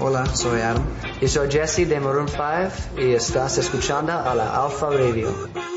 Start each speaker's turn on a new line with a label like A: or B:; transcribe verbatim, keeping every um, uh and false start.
A: Hola, soy Adam.
B: Y soy Jesse de Maroon five y estás escuchando a la Alpha Radio.